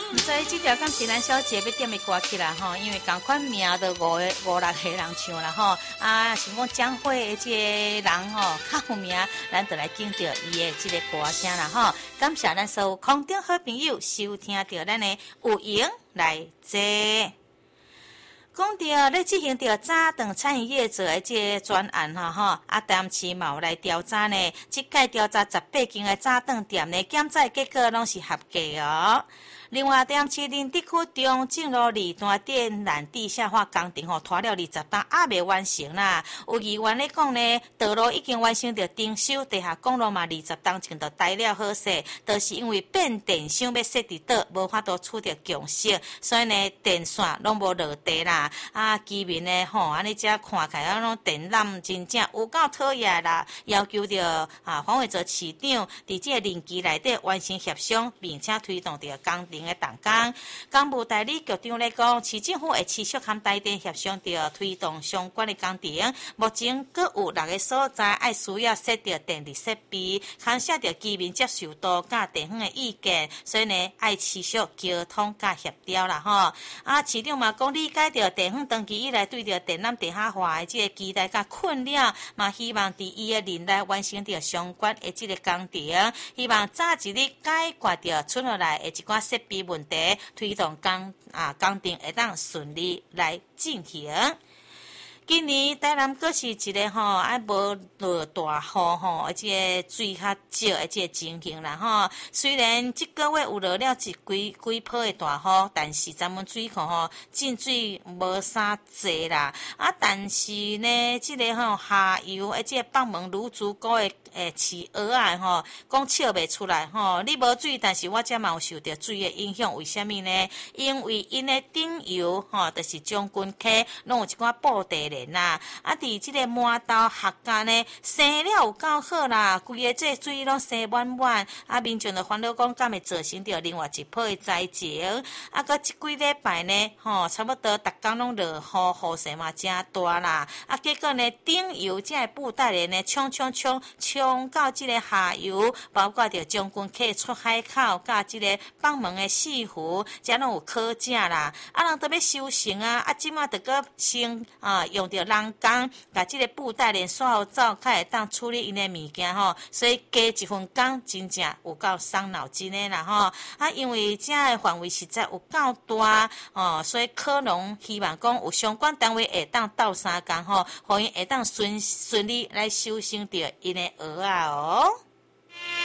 唔知这条敢是咱小姐要点的歌曲啦吼，因为同款名都五六个人唱啦吼，啊，想讲江蕙的这个人吼较有名，咱就来敬着伊的这个歌声啦吼。感谢咱所有空中好朋友收听着咱的有闲来坐。讲到咧执行着早顿餐饮业者的这个专案吼，淡市嘛有来调查呢，即届调查18间的早顿店呢，检查结果拢是合格哦。另外，淡市林地区中正路2段电缆地下化工程拖了20单，还未完成啦。有议员咧讲呢，道路已经完成着征收，地下公路嘛20单前就待了好势，就是因为变电箱要设伫倒，无法度取得共识，所以呢，电线拢无落地啦。居民呢安尼遮看起来拢电缆真正有够讨厌啦，要求着黄伟哲市长伫这个任期内底完成协商，并且推动着工程的动工。公务代理局长咧讲，市政府会持续和台电协商着推动相关的工程。目前阁有6个所在爱需要设着电力设备，牵涉着居民接受度甲电网的意见，所以呢爱持续沟通甲协调啦吼。市长嘛讲理解着电网长期以来对着电缆地下化的这个期待甲困扰，嘛希望伫伊的任内完成着相关的这个工程，希望早一日解决着村落内的一寡设备问题，推动工程会当顺利来进行。今年台南阁是一个无落大雨而且水较少的这个情形啦吼。虽然这个月有落了几波的大雨，但是咱们水库进水无啥济啦。但是呢，这个下游的这个放门愈足够的饲鹅啊讲笑袂出来你无水，但是我这嘛有受到水的影响。为什么呢？因为因的顶游就是将军溪，拢有一寡布地咧。伫即个麻豆客家呢，生了有够好啦，规个这水拢生满满，民众就烦恼讲，敢会造成着另外一波的灾情。搁即几礼拜呢，差不多逐工拢落雨，雨势嘛真大啦。结果呢，顶游这个布袋咧呢，冲到即个下游，包括着将军溪出海口，甲即个放门的四湖，遮拢有考证啦。人都要修成即马着搁先用着人工，把这个布袋连刷好走，才会当处理因的物件所以加一份工，真正有够伤脑筋的啦因为这个范围实在有够大所以可能希望讲有相关单位会当斗相共互因会当顺利来修成着因的蚵仔